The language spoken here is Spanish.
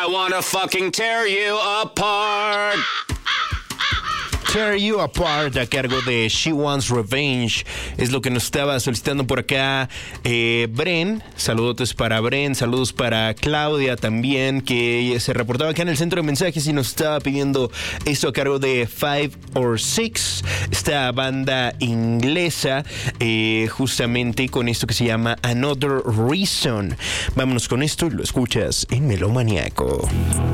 I wanna fucking tear you apart. Tear You Apart a cargo de She Wants Revenge es lo que nos estaba solicitando por acá Bren. Saludos para Bren, saludos para Claudia también, que se reportaba acá en el centro de mensajes y nos estaba pidiendo esto a cargo de 5 or 6, esta banda inglesa, justamente con esto que se llama Another Reason. Vámonos con esto y lo escuchas en Melomaniaco.